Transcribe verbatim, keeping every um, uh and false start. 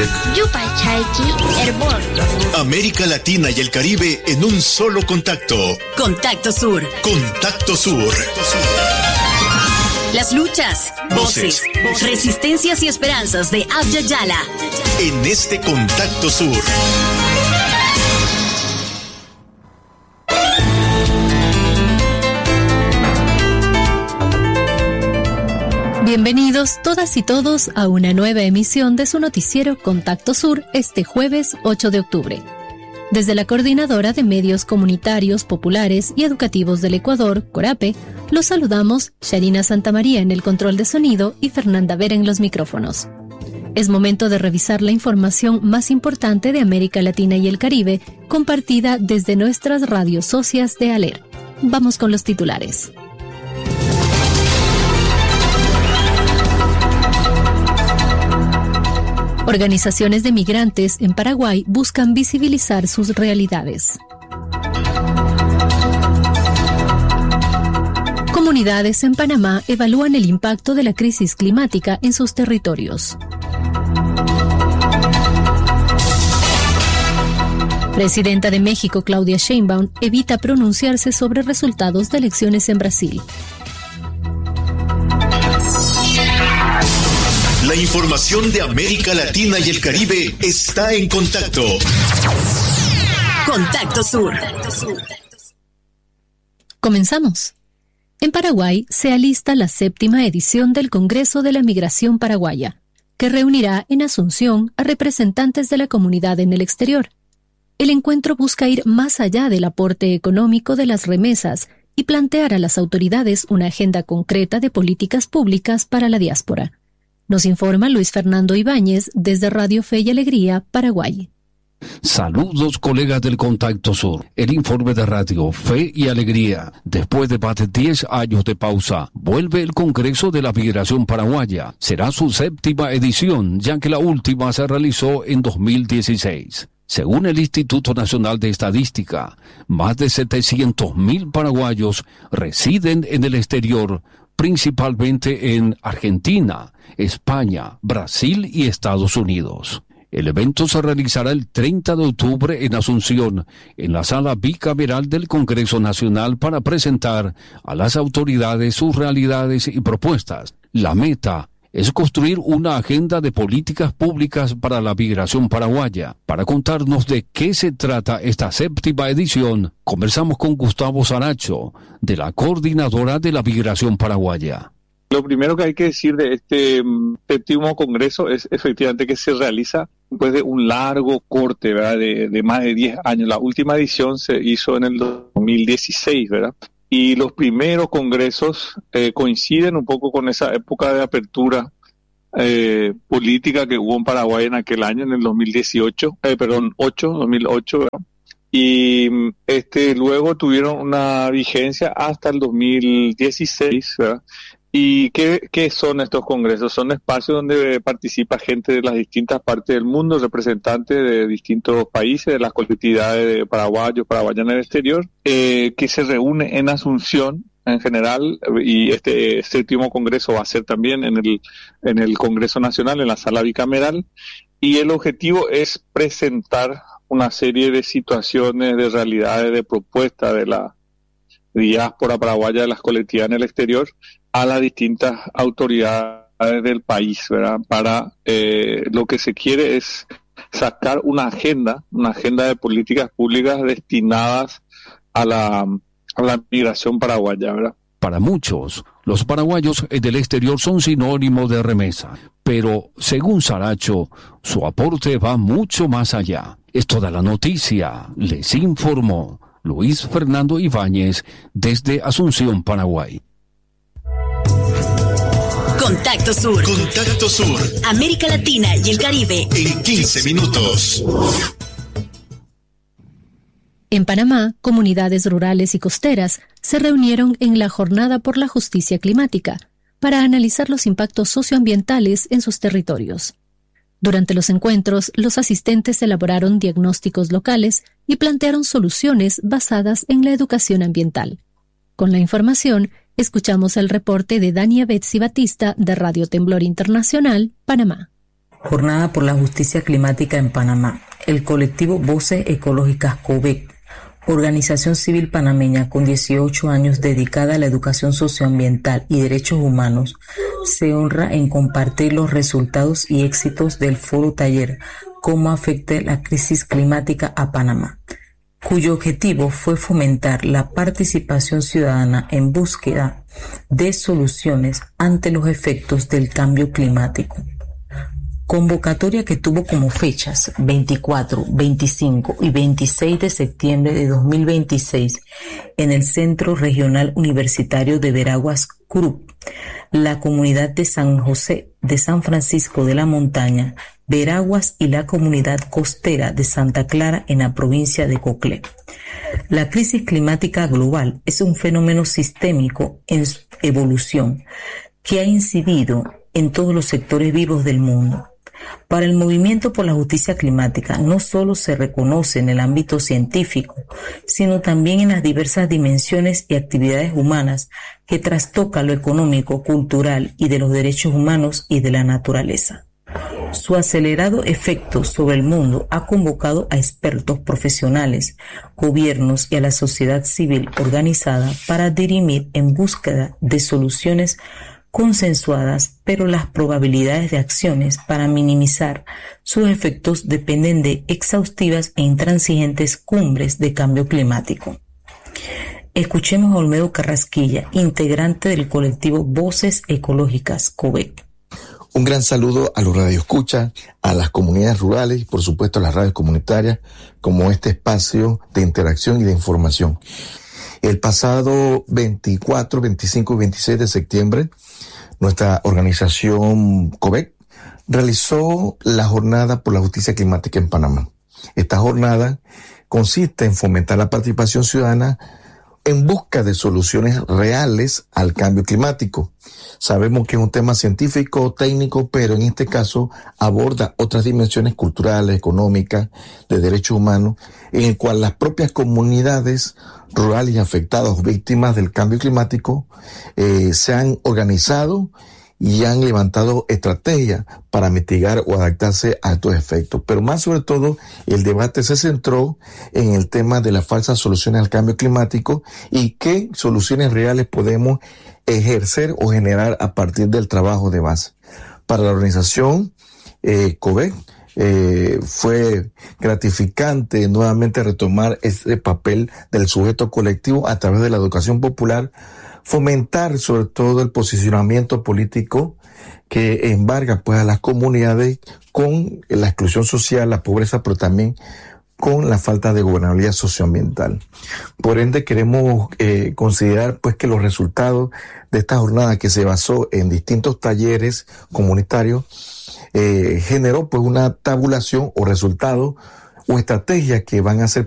Yupa Chayki Herbol. América Latina y el Caribe en un solo contacto. Contacto Sur. Contacto Sur. Las luchas, voces, voces, resistencias y esperanzas de Abya Yala. En este Contacto Sur. Bienvenidos todas y todos a una nueva emisión de su noticiero Contacto Sur este jueves ocho de octubre. Desde la Coordinadora de Medios Comunitarios, Populares y Educativos del Ecuador, CORAPE, los saludamos Sharina Santamaría en el control de sonido y Fernanda Vera en los micrófonos. Es momento de revisar la información más importante de América Latina y el Caribe, compartida desde nuestras radios socias de ALER. Vamos con los titulares. Organizaciones de migrantes en Paraguay buscan visibilizar sus realidades. Comunidades en Panamá evalúan el impacto de la crisis climática en sus territorios. Presidenta de México, Claudia Sheinbaum, evita pronunciarse sobre resultados de elecciones en Brasil. La información de América Latina y el Caribe está en contacto. Contacto Sur. Comenzamos. En Paraguay se alista la séptima edición del Congreso de la Migración Paraguaya, que reunirá en Asunción a representantes de la comunidad en el exterior. El encuentro busca ir más allá del aporte económico de las remesas y plantear a las autoridades una agenda concreta de políticas públicas para la diáspora. Nos informa Luis Fernando Ibáñez desde Radio Fe y Alegría, Paraguay. Saludos, colegas del Contacto Sur. El informe de Radio Fe y Alegría. Después de más de diez años de pausa, vuelve el Congreso de la Migración Paraguaya. Será su séptima edición, ya que la última se realizó en dos mil dieciséis. Según el Instituto Nacional de Estadística, más de setecientos mil paraguayos residen en el exterior, principalmente en Argentina, España, Brasil y Estados Unidos. El evento se realizará el treinta de octubre en Asunción, en la sala bicameral del Congreso Nacional, para presentar a las autoridades sus realidades y propuestas. La meta es construir una agenda de políticas públicas para la migración paraguaya. Para contarnos de qué se trata esta séptima edición, conversamos con Gustavo Saracho, de la Coordinadora de la Migración Paraguaya. Lo primero que hay que decir de este séptimo congreso es efectivamente que se realiza después de un largo corte, ¿verdad? De, de más de diez años. La última edición se hizo en el dos mil dieciséis, ¿verdad? Y los primeros congresos eh, coinciden un poco con esa época de apertura eh, política que hubo en Paraguay en aquel año, en el dos mil dieciocho, eh, perdón, ocho, dos mil ocho, ¿verdad? Y este luego tuvieron una vigencia hasta el dos mil dieciséis, ¿verdad? ¿Y qué, qué son estos congresos? Son espacios donde participa gente de las distintas partes del mundo, representantes de distintos países, de las colectividades de paraguayos, paraguayas en el exterior, eh, que se reúne en Asunción en general, y este séptimo congreso va a ser también en el, en el Congreso Nacional, en la sala bicameral, y el objetivo es presentar una serie de situaciones, de realidades, de propuestas de la diáspora paraguaya, de las colectividades en el exterior, a las distintas autoridades del país, ¿verdad? Para eh, lo que se quiere es sacar una agenda, una agenda de políticas públicas destinadas a la, a la migración paraguaya, ¿verdad? Para muchos, los paraguayos del exterior son sinónimo de remesa, pero según Saracho, su aporte va mucho más allá. Es toda la noticia, les informó Luis Fernando Ibáñez desde Asunción, Paraguay. Contacto Sur. Contacto Sur. América Latina y el Caribe. En quince minutos. En Panamá, comunidades rurales y costeras se reunieron en la Jornada por la Justicia Climática para analizar los impactos socioambientales en sus territorios. Durante los encuentros, los asistentes elaboraron diagnósticos locales y plantearon soluciones basadas en la educación ambiental. Con la información, escuchamos el reporte de Dania Betsy Batista de Radio Temblor Internacional, Panamá. Jornada por la Justicia Climática en Panamá. El colectivo Voces Ecológicas COVEC, organización civil panameña con dieciocho años dedicada a la educación socioambiental y derechos humanos, se honra en compartir los resultados y éxitos del foro taller Cómo afecta la crisis climática a Panamá, cuyo objetivo fue fomentar la participación ciudadana en búsqueda de soluciones ante los efectos del cambio climático. Convocatoria que tuvo como fechas veinticuatro, veinticinco y veintiséis de septiembre de dos mil veintiséis en el Centro Regional Universitario de Veraguas, C R U P, la comunidad de San José de San Francisco de la Montaña, Veraguas y la comunidad costera de Santa Clara en la provincia de Coclé. La crisis climática global es un fenómeno sistémico en su evolución que ha incidido en todos los sectores vivos del mundo. Para el movimiento por la justicia climática no solo se reconoce en el ámbito científico, sino también en las diversas dimensiones y actividades humanas que trastocan lo económico, cultural y de los derechos humanos y de la naturaleza. Su acelerado efecto sobre el mundo ha convocado a expertos profesionales, gobiernos y a la sociedad civil organizada para dirimir en búsqueda de soluciones consensuadas, pero las probabilidades de acciones para minimizar sus efectos dependen de exhaustivas e intransigentes cumbres de cambio climático. Escuchemos a Olmedo Carrasquilla, integrante del colectivo Voces Ecológicas COVEC. Un gran saludo a los radioescuchas, a las comunidades rurales y por supuesto a las radios comunitarias como este espacio de interacción y de información. El pasado veinticuatro, veinticinco y veintiséis de septiembre, nuestra organización COVEC realizó la Jornada por la Justicia Climática en Panamá. Esta jornada consiste en fomentar la participación ciudadana en busca de soluciones reales al cambio climático. Sabemos que es un tema científico, técnico, pero en este caso aborda otras dimensiones culturales, económicas, de derechos humanos, en el cual las propias comunidades rurales y afectadas, víctimas del cambio climático, eh, se han organizado y han levantado estrategias para mitigar o adaptarse a estos efectos. Pero más sobre todo, el debate se centró en el tema de las falsas soluciones al cambio climático y qué soluciones reales podemos ejercer o generar a partir del trabajo de base. Para la organización eh, COVEC, eh, fue gratificante nuevamente retomar este papel del sujeto colectivo a través de la educación popular, fomentar sobre todo el posicionamiento político que embarga pues a las comunidades con la exclusión social, la pobreza, pero también con la falta de gobernabilidad socioambiental. Por ende, queremos eh, considerar pues que los resultados de esta jornada, que se basó en distintos talleres comunitarios, eh, generó pues una tabulación o resultados o estrategias que van a ser